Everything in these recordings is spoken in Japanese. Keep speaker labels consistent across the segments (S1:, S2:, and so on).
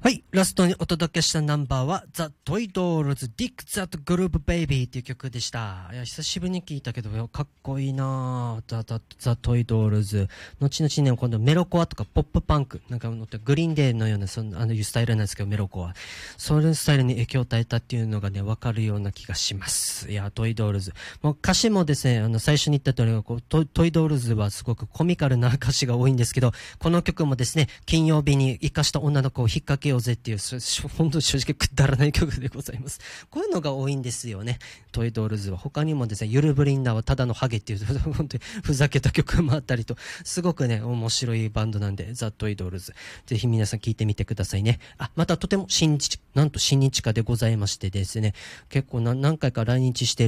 S1: はい、ラストにお届けしたナンバーはザ・トイドールズ Dig That Groove Baby っていう曲でした。いや、久しぶりに聞いたけどかっこいいなぁ。ザ・トイドールズ。後々ね、今度メロコアとかポップパンク、なんかグリーンデーのようないうスタイルなんですけど、メロコア。そういうスタイルに影響を与えたっていうのがね、わかるような気がします。いや、トイドールズ。もう歌詞もですね、最初に言った通り、トイドールズはすごくコミカルな歌詞が多いんですけど、この曲もですね、金曜日に生かした女の子を引っ掛けようぜっていう、本当に正直くだらない曲でございます。こういうのが多いんですよね、トイドールズは。他にもですね、ゆるブリンダーはただのハゲっていう、本当にふざけた曲もあったりと、すごくね、面白いバンドなんで、ザ・トイドールズ。ぜひ皆さん聞いてみてくださいね。またとてもなんと親日家でございましてですね、結構何回か来日して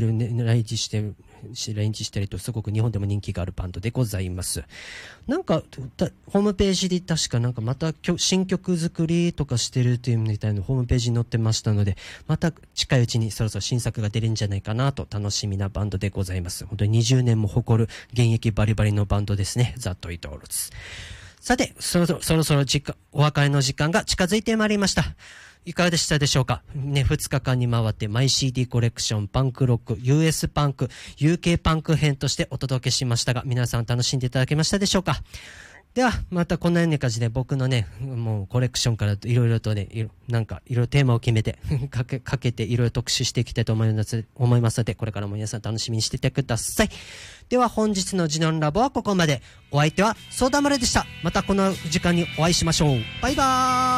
S1: ると、すごく日本でも人気があるバンドでございます。なんかホームページで確かなんかまた新曲作りとかしてるっていうみたいなホームページに載ってましたので、また近いうちにそろそろ新作が出るんじゃないかなと楽しみなバンドでございます。本当に20年も誇る現役バリバリのバンドですね、ザ・トイドールズ。さて、そろそろお別れの時間が近づいてまいりました。いかがでしたでしょうかね、2日間に回ってマイ CD コレクション、パンクロック、US パンク、UK パンク編としてお届けしましたが、皆さん楽しんでいただけましたでしょうか。では、またこんなような感じで僕のね、もうコレクションからいろいろとね、なんかいろいろテーマを決めてかけていろいろ特集していきたいと思いますので、これからも皆さん楽しみにしていてください。では本日のジノンラボはここまで。お相手はソーダマルでした。またこの時間にお会いしましょう。バイバーイ。